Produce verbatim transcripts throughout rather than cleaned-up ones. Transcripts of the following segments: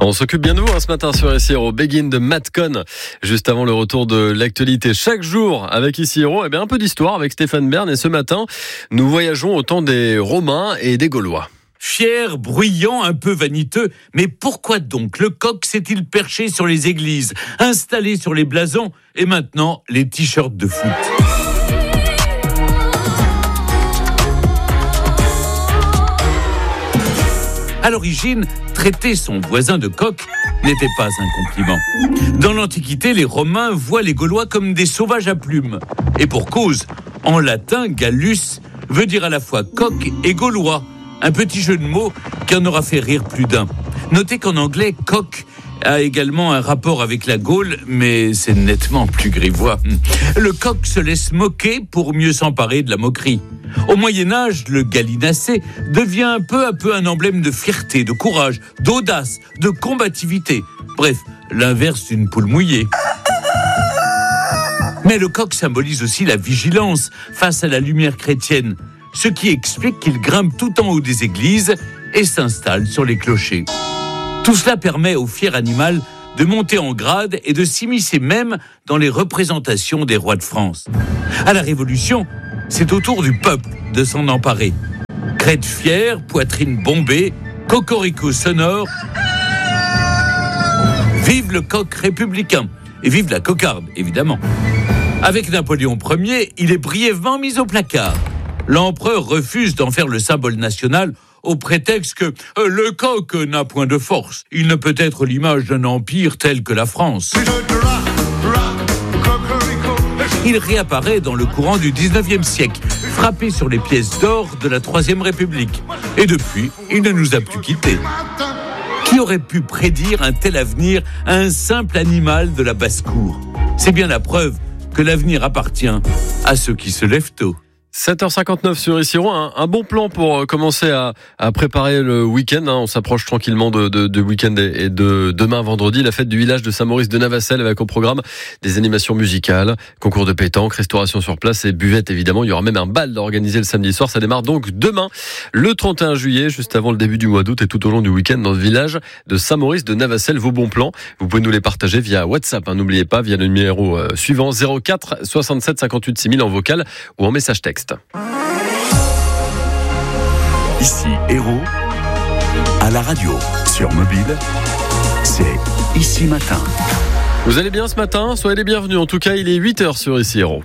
On s'occupe bien de vous hein, ce matin sur Ici Héros. Begin de Matt Cohn, juste avant le retour de l'actualité. Chaque jour avec Ici Héros, eh bien un peu d'histoire avec Stéphane Bern. Et ce matin, nous voyageons au temps des Romains et des Gaulois. Fier, bruyant, un peu vaniteux, mais pourquoi donc le coq s'est-il perché sur les églises, installé sur les blasons et maintenant les t-shirts de foot ? À l'origine, traiter son voisin de coq n'était pas un compliment. Dans l'Antiquité, les Romains voient les Gaulois comme des sauvages à plumes. Et pour cause, en latin, Gallus veut dire à la fois coq et gaulois. Un petit jeu de mots qui en aura fait rire plus d'un. Notez qu'en anglais, coq a également un rapport avec la Gaule, mais c'est nettement plus grivois. Le coq se laisse moquer pour mieux s'emparer de la moquerie. Au Moyen-Âge, le gallinacé devient peu à peu un emblème de fierté, de courage, d'audace, de combativité. Bref, l'inverse d'une poule mouillée. Mais le coq symbolise aussi la vigilance face à la lumière chrétienne, ce qui explique qu'il grimpe tout en haut des églises et s'installe sur les clochers. Tout cela permet au fier animal de monter en grade et de s'immiscer même dans les représentations des rois de France. À la Révolution, c'est au tour du peuple de s'en emparer. Crête fière, poitrine bombée, cocorico sonore. Vive le coq républicain et vive la cocarde, évidemment. Avec Napoléon Ier, il est brièvement mis au placard. L'empereur refuse d'en faire le symbole national au prétexte que euh, le coq n'a point de force. Il ne peut être l'image d'un empire tel que la France. Il réapparaît dans le courant du dix-neuvième siècle, frappé sur les pièces d'or de la Troisième République. Et depuis, il ne nous a plus quittés. Qui aurait pu prédire un tel avenir à un simple animal de la basse-cour ? C'est bien la preuve que l'avenir appartient à ceux qui se lèvent tôt. sept heures cinquante-neuf sur Ici Héros, un, un bon plan pour commencer à, à préparer le week-end. Hein. On s'approche tranquillement de, de, de week-end et de demain vendredi, la fête du village de Saint-Maurice de Navacelles avec au programme des animations musicales, concours de pétanque, restauration sur place et buvette évidemment. Il y aura même un bal organisé le samedi soir. Ça démarre donc demain, le trente et un juillet, juste avant le début du mois d'août et tout au long du week-end dans le village de Saint-Maurice de Navacelles. Vos bons plans, vous pouvez nous les partager via WhatsApp. Hein. N'oubliez pas, via le numéro euh, suivant zéro quatre soixante-sept cinquante-huit six mille en vocal ou en message texte. Ici Héros, à la radio, sur mobile, c'est Ici Matin. Vous allez bien ce matin ? Soyez les bienvenus. En tout cas, il est huit heures sur Ici Héros.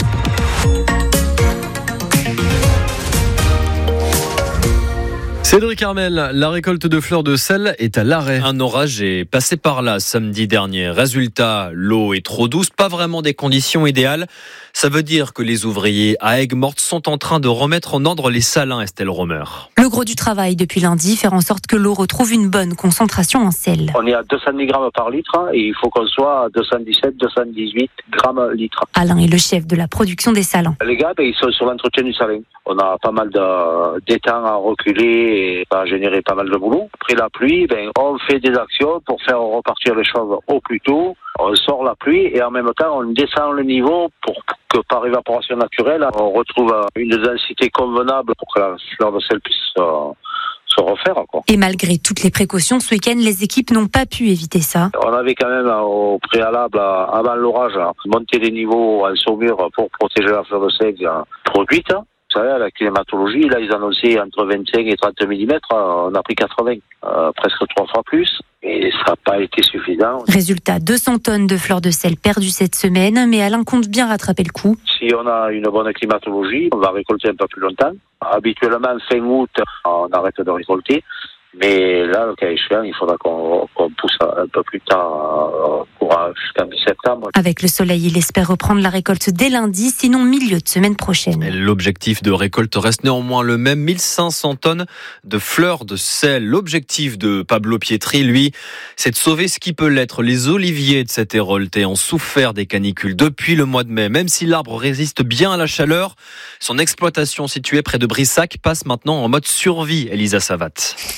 Cédric Armel, la récolte de fleurs de sel est à l'arrêt. Un orage est passé par là samedi dernier. Résultat, l'eau est trop douce, pas vraiment des conditions idéales. Ça veut dire que les ouvriers à Aigues-Mortes sont en train de remettre en ordre les salins, Estelle Romer. Le gros du travail depuis lundi, faire en sorte que l'eau retrouve une bonne concentration en sel. On est à deux cent dix grammes par litre et il faut qu'on soit à deux cent dix-sept, deux cent dix-huit grammes litre. Alain est le chef de la production des salins. Les gars, ben, ils sont sur l'entretien du salin. On a pas mal de, d'étangs à reculer et à générer pas mal de boulot. Après la pluie, ben, on fait des actions pour faire repartir les choses au plus tôt. On sort la pluie et en même temps, on descend le niveau pour que par évaporation naturelle, on retrouve une densité convenable pour que la fleur de sel puisse euh, se refaire, quoi. Et malgré toutes les précautions, ce week-end, les équipes n'ont pas pu éviter ça. On avait quand même au préalable, avant l'orage, monté les niveaux en saumure pour protéger la fleur de sel produite. Vous savez, à la climatologie, là, ils annonçaient entre vingt-cinq et trente millimètres. On a pris quatre-vingts, euh, presque trois fois plus. Et ça n'a pas été suffisant. Résultat, deux cents tonnes de fleurs de sel perdues cette semaine. Mais Alain compte bien rattraper le coup. Si on a une bonne climatologie, on va récolter un peu plus longtemps. Habituellement, fin août, on arrête de récolter. Mais là, le cas échéant, il faudra qu'on, qu'on pousse un peu plus tard, euh, jusqu'à mi-septembre. Avec le soleil, il espère reprendre la récolte dès lundi, sinon milieu de semaine prochaine. L'objectif de récolte reste néanmoins le même, mille cinq cents tonnes de fleurs de sel. L'objectif de Pablo Pietri, lui, c'est de sauver ce qui peut l'être. Les oliviers de cette Héraultais ont souffert des canicules depuis le mois de mai. Même si l'arbre résiste bien à la chaleur, son exploitation située près de Brissac passe maintenant en mode survie, Elisa Savat.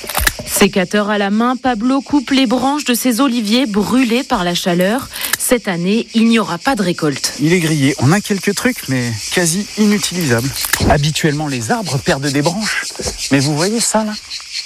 Sécateur à la main, Pablo coupe les branches de ses oliviers brûlés par la chaleur. Cette année, il n'y aura pas de récolte. Il est grillé. On a quelques trucs, mais quasi inutilisables. Habituellement, les arbres perdent des branches. Mais vous voyez ça, là ?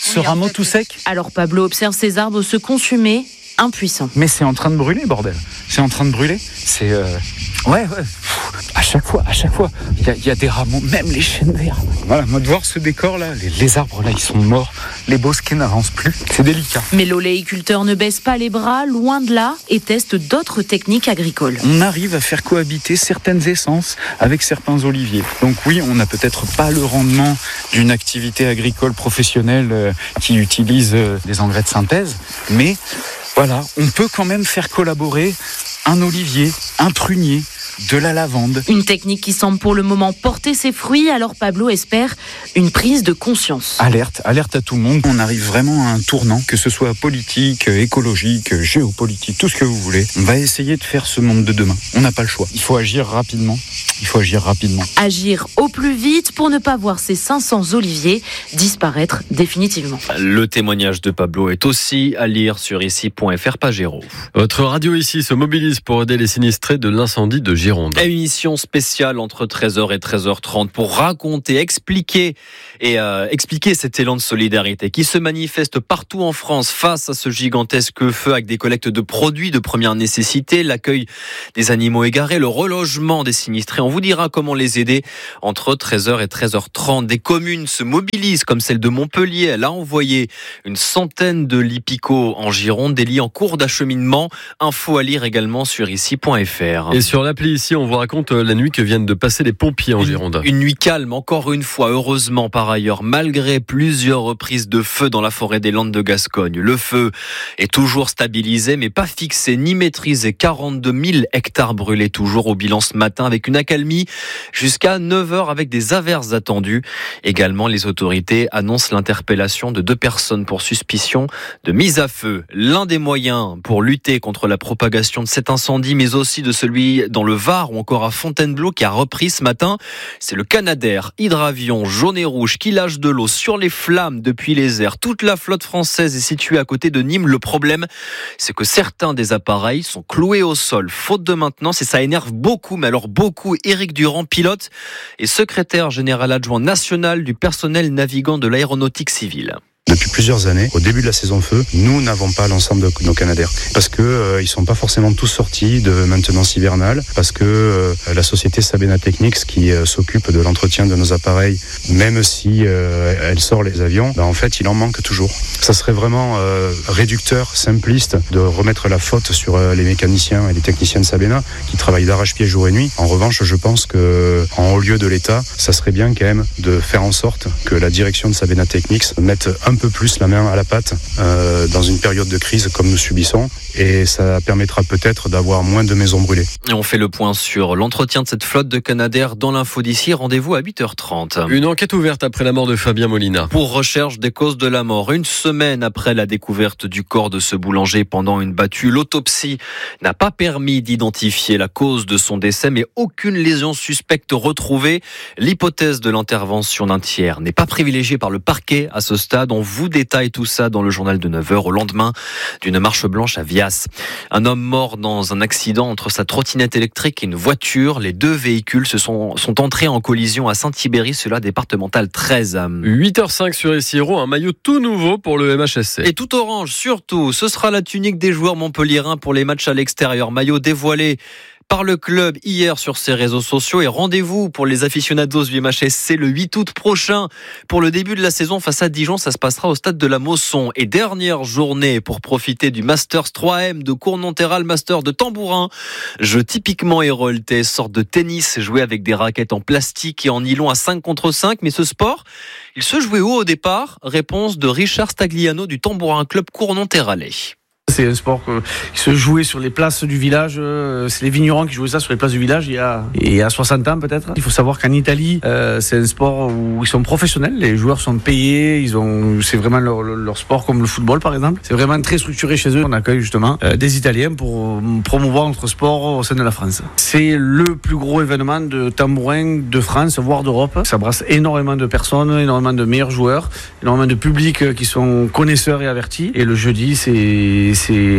Ce rameau tout sec. Alors Pablo observe ces arbres se consumer, impuissants. Mais c'est en train de brûler, bordel. C'est en train de brûler. C'est... Euh... Ouais, ouais. À chaque fois, à chaque fois, il y, y a des rameaux, même les chênes verts. Voilà, moi de voir ce décor-là, les, les arbres là, ils sont morts. Les bosquets n'avancent plus. C'est délicat. Mais l'oléiculteur ne baisse pas les bras, loin de là, et teste d'autres techniques agricoles. On arrive à faire cohabiter certaines essences avec certains oliviers. Donc oui, on n'a peut-être pas le rendement d'une activité agricole professionnelle euh, qui utilise euh, des engrais de synthèse, mais voilà, on peut quand même faire collaborer un olivier, un prunier, de la lavande. Une technique qui semble pour le moment porter ses fruits, alors Pablo espère une prise de conscience. Alerte, alerte à tout le monde. On arrive vraiment à un tournant, que ce soit politique, écologique, géopolitique, tout ce que vous voulez. On va essayer de faire ce monde de demain. On n'a pas le choix. Il faut agir rapidement. Il faut agir rapidement. Agir au plus vite pour ne pas voir ces cinq cents oliviers disparaître définitivement. Le témoignage de Pablo est aussi à lire sur ici point f r, page Héros. Votre radio ici se mobilise pour aider les sinistrés de l'incendie de Gironde. Émission spéciale entre treize heures et treize heures trente pour raconter, expliquer et euh, expliquer cet élan de solidarité qui se manifeste partout en France face à ce gigantesque feu, avec des collectes de produits de première nécessité, l'accueil des animaux égarés, le relogement des sinistrés. On vous dira comment les aider entre treize heures et treize heures trente. Des communes se mobilisent comme celle de Montpellier. Elle a envoyé une centaine de lits picots en Gironde, des lits en cours d'acheminement. Info à lire également sur ici point f r. Et sur l'appli ici, on vous raconte la nuit que viennent de passer les pompiers en Gironde. Une, une nuit calme, encore une fois, heureusement par ailleurs, malgré plusieurs reprises de feu dans la forêt des Landes de Gascogne. Le feu est toujours stabilisé, mais pas fixé ni maîtrisé. quarante-deux mille hectares brûlés toujours au bilan ce matin, avec une accalmie jusqu'à neuf heures avec des averses attendues. Également, les autorités annoncent l'interpellation de deux personnes pour suspicion de mise à feu. L'un des moyens pour lutter contre la propagation de cet incendie, mais aussi de celui dans le Var ou encore à Fontainebleau qui a repris ce matin, c'est le Canadair, hydravion jaune et rouge qui lâche de l'eau sur les flammes depuis les airs. Toute la flotte française est située à côté de Nîmes. Le problème, c'est que certains des appareils sont cloués au sol, faute de maintenance, et ça énerve beaucoup, mais alors beaucoup. Éric Durand, pilote et secrétaire général adjoint national du personnel navigant de l'aéronautique civile. Depuis plusieurs années, au début de la saison feu, nous n'avons pas l'ensemble de nos Canadair parce que euh, ils sont pas forcément tous sortis de maintenance hivernale, parce que euh, la société Sabena Technics qui euh, s'occupe de l'entretien de nos appareils, même si euh, elle sort les avions, ben, en fait il en manque toujours. Ça serait vraiment euh, réducteur, simpliste de remettre la faute sur euh, les mécaniciens et les techniciens de Sabena qui travaillent d'arrache-pied jour et nuit. En revanche, je pense que en haut lieu de l'État, ça serait bien quand même de faire en sorte que la direction de Sabena Technics mette un peu plus la main à la pâte euh, dans une période de crise comme nous subissons, et ça permettra peut-être d'avoir moins de maisons brûlées. Et on fait le point sur l'entretien de cette flotte de Canadair dans l'info d'ici. Rendez-vous à huit heures trente. Une enquête ouverte après la mort de Fabien Molina. Pour recherche des causes de la mort. Une semaine après la découverte du corps de ce boulanger pendant une battue, l'autopsie n'a pas permis d'identifier la cause de son décès, mais aucune lésion suspecte retrouvée. L'hypothèse de l'intervention d'un tiers n'est pas privilégiée par le parquet à ce stade. On vous détaille tout ça dans le journal de neuf heures au lendemain d'une marche blanche à Vias. Un homme mort dans un accident entre sa trottinette électrique et une voiture. Les deux véhicules se sont, sont entrés en collision à Saint-Thibéry, sur la départementale treize. huit heures cinq sur ici Héros, un maillot tout nouveau pour le M H S C. Et tout orange surtout, ce sera la tunique des joueurs montpelliérains pour les matchs à l'extérieur. Maillot dévoilé par le club hier sur ses réseaux sociaux, et rendez-vous pour les aficionados du M H S C le huit août prochain pour le début de la saison face à Dijon. Ça se passera au stade de la Mosson. Et dernière journée pour profiter du Masters trois M de Cournonterral, Master de tambourin, jeu typiquement héroltais, sorte de tennis joué avec des raquettes en plastique et en nylon à cinq contre cinq. Mais ce sport, il se jouait où au départ? Réponse de Richard Stagliano du Tambourin Club Cournonterralais. C'est un sport qui se jouait sur les places du village. C'est les vignerons qui jouaient ça sur les places du village il y a, il y a soixante ans peut-être. Il faut savoir qu'en Italie, euh, c'est un sport où ils sont professionnels. Les joueurs sont payés. Ils ont, c'est vraiment leur, leur sport comme le football par exemple. C'est vraiment très structuré chez eux. On accueille justement euh, des Italiens pour promouvoir notre sport au sein de la France. C'est le plus gros événement de tambourin de France, voire d'Europe. Ça brasse énormément de personnes, énormément de meilleurs joueurs, énormément de publics qui sont connaisseurs et avertis. Et le jeudi, c'est c'est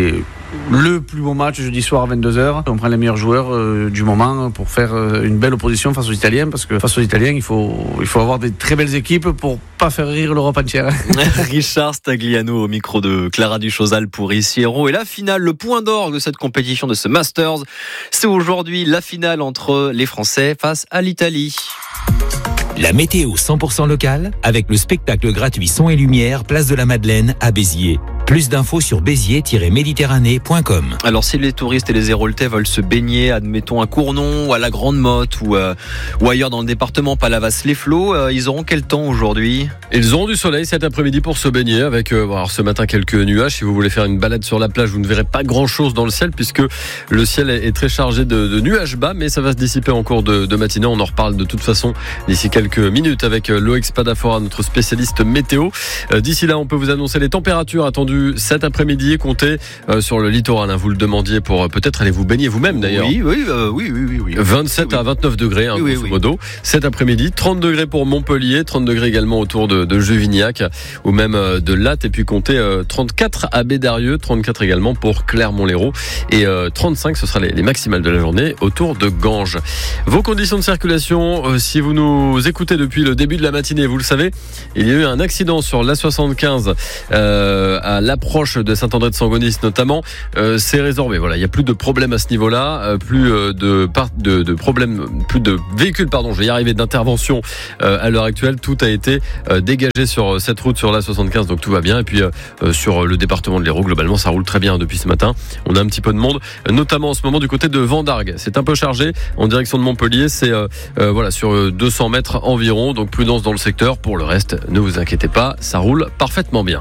le plus beau match jeudi soir à vingt-deux heures. On prend les meilleurs joueurs euh, du moment pour faire euh, une belle opposition face aux Italiens, parce que face aux Italiens, il faut, il faut avoir des très belles équipes pour pas faire rire l'Europe entière. Richard Stagliano au micro de Clara Duchosal pour Ici Héros. Et la finale, le point d'orgue de cette compétition, de ce Masters, c'est aujourd'hui la finale entre les Français face à l'Italie. La météo cent pour cent locale avec le spectacle gratuit Son et Lumière, place de la Madeleine à Béziers. Plus d'infos sur béziers tiret méditerranée point com. Alors si les touristes et les Héroltais veulent se baigner, admettons à Cournon ou à la Grande Motte ou, euh, ou ailleurs dans le département, Palavas-les-Flots, euh, ils auront quel temps aujourd'hui ? Ils auront du soleil cet après-midi pour se baigner avec euh, bon, alors ce matin quelques nuages. Si vous voulez faire une balade sur la plage, vous ne verrez pas grand-chose dans le ciel puisque le ciel est, est très chargé de, de nuages bas, mais ça va se dissiper en cours de, de matinée. On en reparle de toute façon d'ici quelques minutes avec euh, Loïc Spadafora, notre spécialiste météo. Euh, d'ici là, on peut vous annoncer les températures attendues cet après-midi. Comptez euh, sur le littoral, hein, vous le demandiez pour euh, peut-être aller vous baigner vous-même d'ailleurs. Oui, oui, euh, oui, oui, oui, oui. vingt-sept oui, oui. à vingt-neuf degrés, hein, oui, grosso oui, modo. oui. Cet après-midi, trente degrés pour Montpellier, trente degrés également autour de, de Juvignac ou même euh, de Latte. Et puis comptez euh, trente-quatre à Bédarieux, trente-quatre également pour Clermont-Lérault et euh, trente-cinq, ce sera les, les maximales de la journée autour de Ganges. Vos conditions de circulation, euh, si vous nous écoutez depuis le début de la matinée, vous le savez, il y a eu un accident sur l'A soixante-quinze euh, à l'approche de Saint-André-de-Sangonis notamment. Euh, c'est résorbé. Voilà, il n'y a plus de problème à ce niveau-là, euh, plus euh, de, par, de, de problèmes, plus de véhicules, pardon, je vais y arriver, d'intervention euh, à l'heure actuelle. Tout a été euh, dégagé sur cette route sur l'A soixante-quinze, donc tout va bien. Et puis euh, sur le département de l'Hérault, globalement, ça roule très bien depuis ce matin. On a un petit peu de monde, notamment en ce moment du côté de Vendargues. C'est un peu chargé en direction de Montpellier. C'est euh, euh, voilà sur deux cents mètres environ, donc prudence dans le secteur. Pour le reste, ne vous inquiétez pas, ça roule parfaitement bien.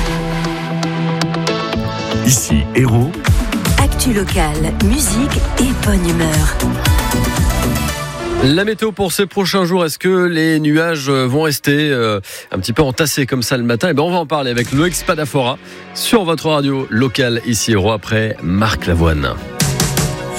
Ici Héros. Actu locale, musique et bonne humeur. La météo pour ces prochains jours, est-ce que les nuages vont rester euh, un petit peu entassés comme ça le matin ? Eh ben on va en parler avec Loïc Spadafora sur votre radio locale Ici Héros après Marc Lavoine.